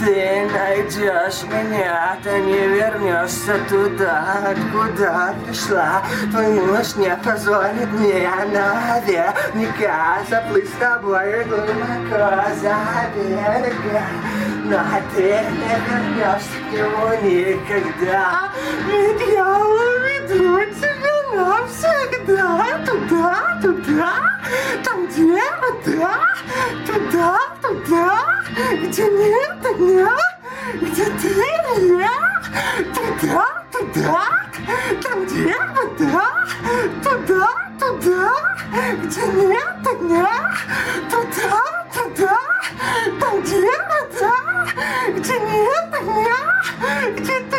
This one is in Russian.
Ты найдешь меня, ты не вернешься туда, откуда пришла. Твой муж не позволит мне наверняка заплыть с тобой глубоко за берега. Но ты не вернешься к нему никогда. Ведь я уведу тебя навсегда. Туда, туда, там где вода. Туда, туда, где нет огня, где ты и я. Туда, туда, там где вода. Туда, туда, где нет огня. Туда, туда, там где вода, где нет огня, где